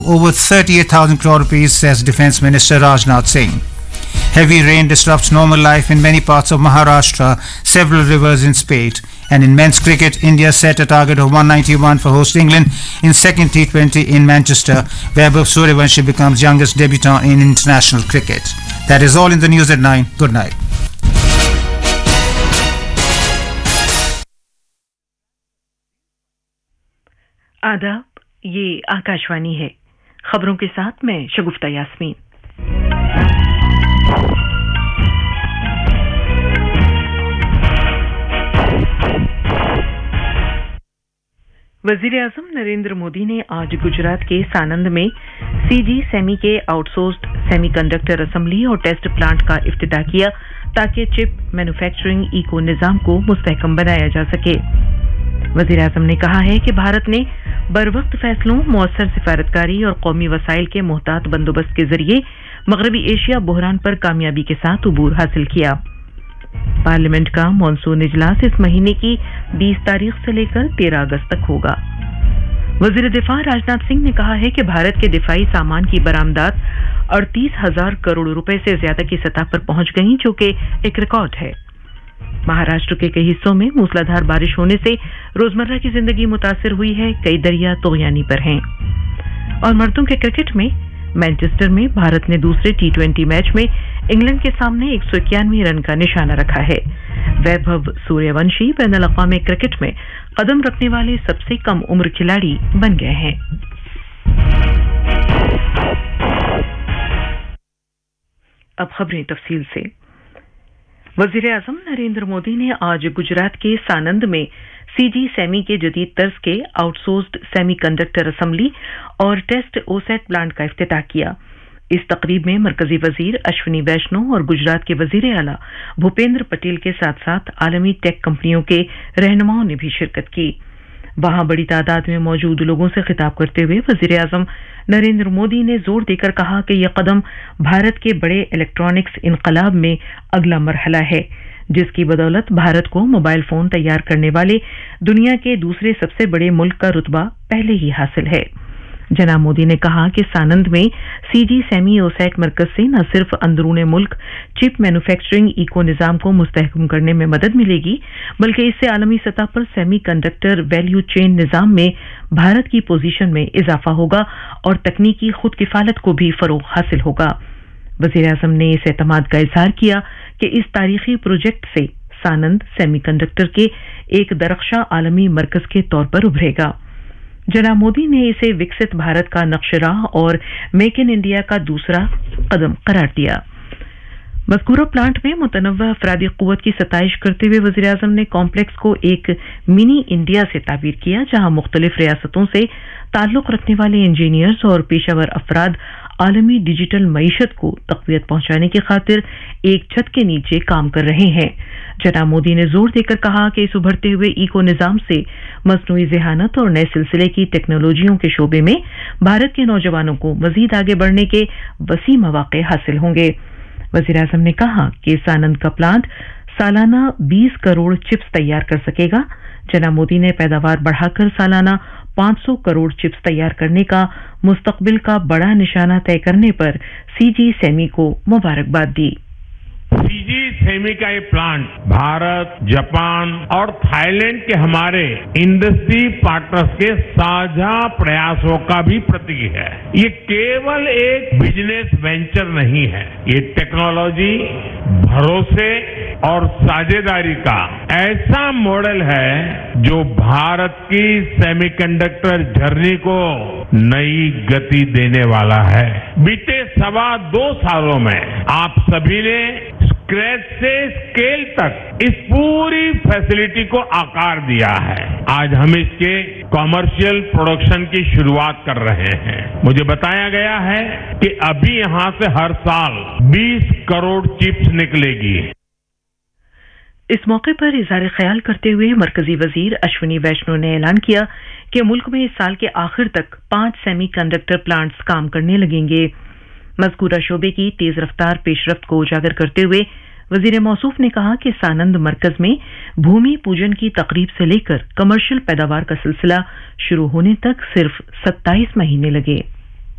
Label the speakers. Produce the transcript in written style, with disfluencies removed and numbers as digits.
Speaker 1: over 38,000 crore rupees, says Defence Minister Rajnath Singh. Heavy rain disrupts normal life in many parts of Maharashtra, several rivers in spate. And in men's cricket, India set a target of 191 for host England in second T20 in Manchester. Vaibhav Suryavanshi becomes youngest debutant in international cricket. That is all in the news at 9. Good night.
Speaker 2: आदाब, ये आकाशवाणी है। खबरों के साथ मैं शगुफ्ता यास्मीन। वजीर आजम नरेंद्र मोदी ने आज गुजरात के सानंद में सीजी सेमी के आउटसोर्स्ड सेमीकंडक्टर असेंबली और टेस्ट प्लांट का इफ्तिताह किया ताकि चिप मैन्युफैक्चरिंग इको निजाम को मुस्तहकम बनाया जा सके। वजीर आजम ने कहा है कि भारत ने बरवक्त फैसलों, मौसर सिफारतकारी और कौमी वसाइल के मुहतात बंदोबस्त के जरिए मगरबी एशिया बहरान पर कामयाबी के साथ उबूर हासिल किया। पार्लियामेंट का मॉनसून इजलास इस महीने की 20 तारीख से लेकर 13 अगस्त तक होगा। वजीर दिफा राजनाथ सिंह ने कहा है कि भारत के दिफाई सामान की बरामदात 38,000 करोड़ रुपए से ज्यादा की सतह पर पहुंच गई, जो कि एक रिकॉर्ड है। महाराष्ट्र के कई हिस्सों में मूसलाधार बारिश होने से रोजमर्रा की जिंदगी मुतासिर हुई है। कई दरिया तोगयानी पर हैं। और मर्दों के क्रिकेट में मैनचेस्टर में भारत ने दूसरे T20 मैच में इंग्लैंड के सामने 191 रन का निशाना रखा है। वैभव सूर्यवंशी बैनुल अक़वामी क्रिकेट में कदम रखने वाले सबसे कम उम्र खिलाड़ी बन गए हैं। अब खबरें तफसील से। वजीर आजम नरेंद्र मोदी ने आज गुजरात के सानंद में सीजी सेमी के जदीद तर्ज के आउटसोर्स्ड सेमीकंडक्टर असेंबली और टेस्ट ओसेट प्लांट का इफ्तिताह किया। इस तकरीब में मरकजी वजीर अश्विनी वैष्णव और गुजरात के वजीर आला भूपेंद्र पटेल के साथ साथ आलमी टेक कंपनियों के रहनुमाओं ने भी शिरकत की। वहां बड़ी तादाद में मौजूद लोगों से खिताब करते हुए वजीर आजम नरेंद्र मोदी ने जोर देकर कहा कि यह कदम भारत के बड़े इलेक्ट्रॉनिक्स इनकलाब में अगला मरहला है, जिसकी बदौलत भारत को मोबाइल फोन तैयार करने वाले दुनिया के दूसरे सबसे बड़े मुल्क का रुतबा पहले ही हासिल है। जनाब मोदी ने कहा कि सानंद में सीजी सेमी ओसेट मरकज से न सिर्फ अंदरूने मुल्क चिप मैन्युफैक्चरिंग इको निजाम को मुस्तहकम करने में मदद मिलेगी, बल्कि इससे आलमी सतह पर सेमी कंडक्टर वैल्यू चेन निजाम में भारत की पोजीशन में इजाफा होगा और तकनीकी खुद किफालत को भी फरोग हासिल होगा। वजीर आजम ने इस एतमाद का इजहार किया कि इस तारीखी प्रोजेक्ट से सानंद सेमीकंडक्टर के एक दरख्शा आलमी मरकज के तौर पर उभरेगा। जनाब मोदी ने इसे विकसित भारत का नक्शराह और मेक इन इंडिया का दूसरा कदम करार दिया। मज़कूरा प्लांट में मुतनव्वा अफरादी क़ुव्वत की सताइश करते हुए वज़ीर आज़म ने कॉम्प्लेक्स को एक मिनी इंडिया से ताबीर किया, जहां मुख्तलिफ रियासतों से ताल्लुक़ रखने वाले इंजीनियर्स और पेशावर अफराद आलमी डिजिटल मईशत को तक़वियत पहुंचाने की खातिर एक छत के नीचे काम कर रहे हैं। जनाब मोदी ने जोर देकर कहा कि इस उभरते हुए इको निज़ाम से मसनूई ज़हानत और नए सिलसिले की टेक्नोलॉजियों के शोबे में भारत के नौजवानों को मज़ीद आगे बढ़ने के वसी मौक़े हासिल होंगे। वज़ीर आज़म ने कहा कि सानंद का प्लांट सालाना 20 करोड़ चिप्स तैयार कर सकेगा। जनाब मोदी ने पैदावार बढ़ाकर सालाना 500 करोड़ चिप्स तैयार करने का मुस्तकबिल का बड़ा निशाना तय करने पर सीजी सेमी को मुबारकबाद दी।
Speaker 3: सीजी सेमी का ये प्लांट भारत, जापान और थाईलैंड के हमारे इंडस्ट्री पार्टनर्स के साझा प्रयासों का भी प्रतीक है। ये केवल एक बिजनेस वेंचर नहीं है, ये टेक्नोलॉजी, भरोसे और साझेदारी का ऐसा मॉडल है जो भारत की सेमीकंडक्टर जर्नी को नई गति देने वाला है। बीते 2.25 सालों में आप सभी ने स्क्रैच से स्केल तक इस पूरी फैसिलिटी को आकार दिया है। आज हम इसके कॉमर्शियल प्रोडक्शन की शुरुआत कर रहे हैं। मुझे बताया गया है कि अभी यहां से हर साल 20 करोड़ चिप्स निकलेगी।
Speaker 2: इस मौके पर इज़हार ख्याल करते हुए मरकजी वजीर अश्विनी वैष्णव ने ऐलान किया कि मुल्क में इस साल के आखिर तक 5 सेमी कंडक्टर प्लांट्स काम करने लगेंगे। मज़कूरा शोबे की तेज रफ्तार पेशरफ्त को उजागर करते हुए वजीर मौसूफ ने कहा कि सानंद मरकज में भूमि पूजन की तकरीब से लेकर कमर्शियल पैदावार का सिलसिला शुरू होने तक सिर्फ 27 महीने लगे।